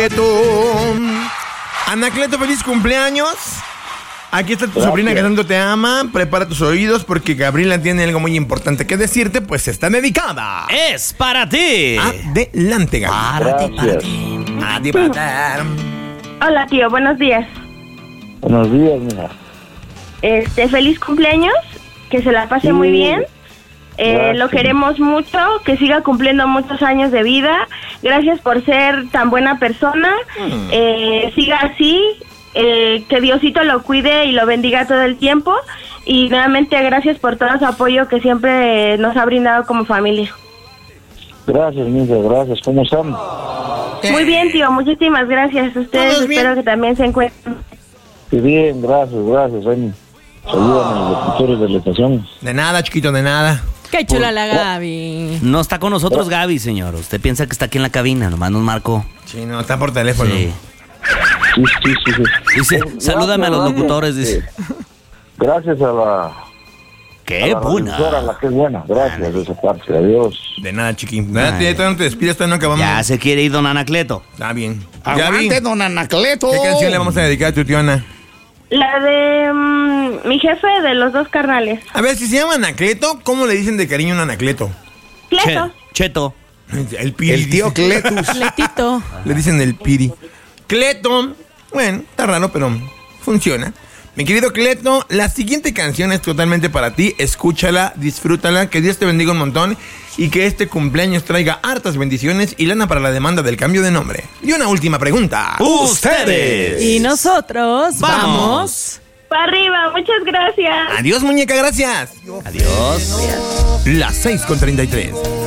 Anacleto, feliz cumpleaños. Aquí está tu sobrina que tanto te ama. Prepara tus oídos porque Gabriela tiene algo muy importante que decirte, pues está dedicada. Es para ti. Adelante, Gabriela. Para ti. Hola, tío, buenos días. Buenos días, mija. Feliz cumpleaños, que se la pase muy bien. Lo queremos mucho, que siga cumpliendo muchos años de vida. Gracias por ser tan buena persona. Siga así, que Diosito lo cuide y lo bendiga todo el tiempo. Y nuevamente gracias por todo su apoyo que siempre nos ha brindado como familia. Gracias, mija, gracias. ¿Cómo están? Muy bien, tío, muchísimas gracias. Ustedes espero que también se encuentren. Sí, bien, gracias, Reni. Saludan a los locutores de la estación. De nada, chiquito, de nada. Qué chula la Gaby. No está con nosotros Gaby, señor. Usted piensa que está aquí en la cabina, nomás nos marcó. Sí, no, está por teléfono. Sí. Sí. Dice, salúdame a los locutores, dice. Gracias a la... Qué buena. A la que es buena, gracias de esa parte, adiós. De nada, chiquín. Todavía no te despides, todavía no acabamos. Ya se quiere ir don Anacleto. Está bien. ¡Aguante, don Anacleto! ¿Qué canción le vamos a dedicar a tu tía Ana? La de mi jefe de los dos carnales. A ver, si se llama Anacleto, ¿cómo le dicen de cariño a un Anacleto? Cleto. Cheto. El Piri. El tío Cletus. Cletito. Le dicen el Piri. Cleto. Bueno, está raro, pero funciona. Mi querido Cleto, la siguiente canción es totalmente para ti. Escúchala, disfrútala, que Dios te bendiga un montón y que este cumpleaños traiga hartas bendiciones y lana para la demanda del cambio de nombre. Y una última pregunta. ¡Ustedes! Y nosotros vamos. Para arriba, muchas gracias. Adiós, muñeca, gracias. Adiós. Las 6:33.